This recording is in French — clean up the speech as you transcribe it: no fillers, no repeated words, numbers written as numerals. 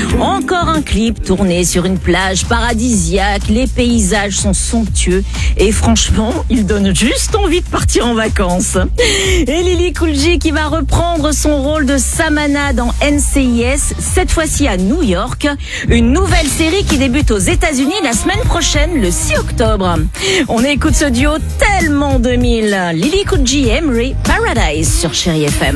Encore un clip tourné sur une plage paradisiaque. Les paysages sont somptueux et franchement, il donne juste envie de partir en vacances. Et Lily Cool J qui va reprendre son rôle de Samana dans NCIS, cette fois-ci à New York. Une nouvelle série qui débute aux États-Unis la semaine prochaine, le 6 octobre. On écoute ce duo tellement 2000. Lily Cool J, Emery, Paradise sur Chérie FM.